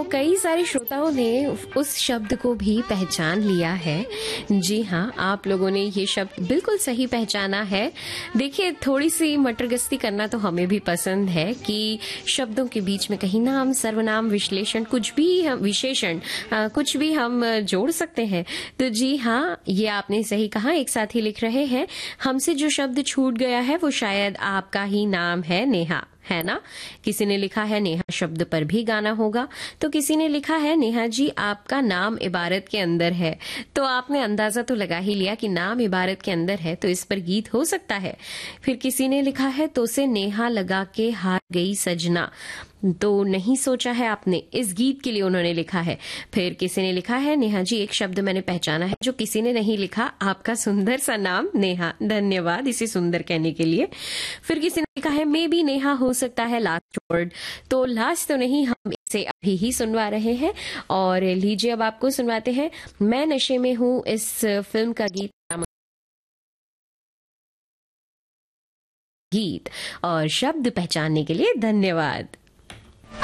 कई सारे श्रोताओं ने उस शब्द को भी पहचान लिया है। जी हाँ, आप लोगों ने ये शब्द बिल्कुल सही पहचाना है। देखिए, थोड़ी सी मटरगश्ती करना तो हमें भी पसंद है कि शब्दों के बीच में कहीं नाम, सर्वनाम, विश्लेषण, कुछ भी विशेषण कुछ भी हम जोड़ सकते हैं। तो जी हाँ, ये आपने सही कहा। एक साथी लिख रहे हैं, हमसे जो शब्द छूट गया है वो शायद आपका ही नाम है, नेहा, है ना। किसी ने लिखा है नेहा शब्द पर भी गाना होगा, तो किसी ने लिखा है नेहा जी आपका नाम इबारत के अंदर है। तो आपने अंदाजा तो लगा ही लिया कि नाम इबारत के अंदर है तो इस पर गीत हो सकता है। फिर किसी ने लिखा है तो से नेहा लगा के हार गई सजना, तो नहीं सोचा है आपने, इस गीत के लिए उन्होंने लिखा है। फिर किसी ने लिखा है नेहा जी एक शब्द मैंने पहचाना है, जो किसी ने नहीं लिखा, आपका सुंदर सा नाम नेहा, धन्यवाद इसे सुंदर कहने के लिए। फिर किसी ने लिखा है मे बी नेहा हो सकता है लास्ट वर्ड, तो लास्ट तो नहीं, हम इसे अभी ही सुनवा रहे हैं। और लीजिए अब आपको सुनवाते हैं मैं नशे में हूँ, इस फिल्म का गीत और शब्द पहचानने के लिए धन्यवाद।